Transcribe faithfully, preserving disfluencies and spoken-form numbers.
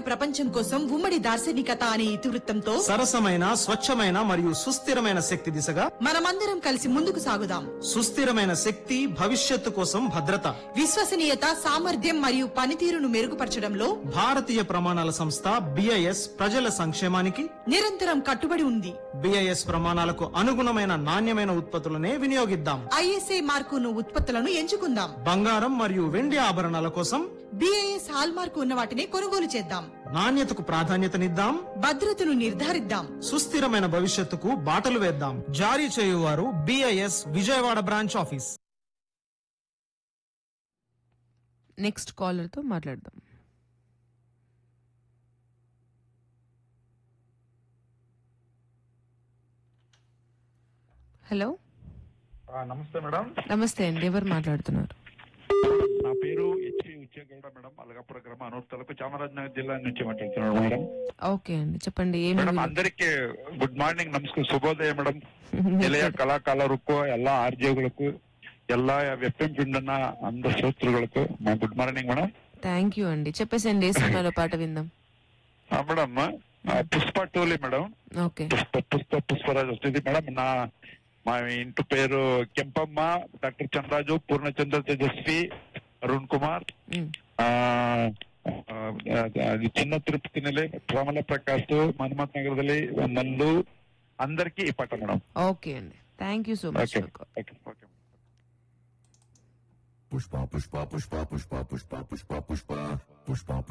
ప్రపంచం కోసం ఉమ్మడి దార్శనికత అనే ఇతివృత్తంతో సరసమైన స్వచ్ఛమైన మరియు సుస్థిరమైన శక్తి దిశగా మనమందరం కలిసి ముందుకు సాగుదాం. సుస్థిరమైన శక్తి భవిష్యత్తు కోసం భద్రత. విశ్వసనీయత, సామర్థ్యం మరియు పనితీరును మెరుగుపరచడంలో భారతీయ ప్రమాణాల సంస్థ బిఐఎస్ ప్రజల సంక్షేమానికి నిరంతరం కట్టుబడి ఉంది. బిఐఎస్ ప్రమాణాలకు అనుగుణమైన నాణ్యమైన ఉత్పత్తులనే వినియోగిద్దాం. ఐఎస్ఐ మార్కును ఉత్పత్తులను ఎంచుకుందాం. బంగారం మరియు వెండి ఆభరణాల కోసం బిఐఎస్ హాల్ మార్కు ఉన్న వాటిని కొనుగోలు చేద్దాం. నాణ్యతకు ప్రాధాన్యతనిద్దాం. భద్రతను నిర్ధారిద్దాం. సుస్థిరమైన భవిష్యత్తుకు బాటలు వేద్దాం. జారీ చేయువారు BIS Vijayawada branch office. Next caller తో మాట్లాడదాం. హలో, నమస్తే మేడం. నమస్తే అండి, ఎవరు మాట్లాడుతున్నారు? నా పేరు హెచ్వి ఉచ్చేగౌడ మేడం. అలగాపుర గ్రామ అనూర్ తాలూకు చామరాజనగర్ జిల్లా నుంచి మాట్లాడుతున్నాను మేడం. ఓకే అండి, చెప్పండి. ఏమి మేడం అందరికి గుడ్ మార్నిಂಗ್, ನಮಸ್ಕಾರ, ಶುಭೋದಯ ಮೇಡಮ್. ಎಲೆಯ ಕಲಾಕಾರರಿಗೂ ಎಲ್ಲ ಆರ್ಜೆಗಳಿಗೂ ಎಲ್ಲ ಎಫ್ಎಂ ಪಿಂಡನ ಅಂದ ಶ್ರೋತೃಗಳಿಗೂ good morning madam. Thank you అండి, చెప్పేసండి. ఏ సినిమాలో పాట విందాం? Madam Pushpa టూలి madam. Okay, Pushpa Pushpa Pushparaju వస్తుంది మేడం. నా మా ఇంటి పేరు కెంపమ్మ, డాక్టర్ చంద్రరాజు, పూర్ణచంద్ర, తేజస్వి, అరుణ్ కుమార్, చిన్న తిరుపతి నెಲೆ, శ్యామల ప్రకాశ్, మన్మత్ నగరದಲ್ಲಿ నల్లు, అందరికి ఈ పాట మేడం. ఓకే అండి, thank you so much. Pushpa Pushpa Pushpa Pushpa Pushpa Pushpa Pushpa Pushpa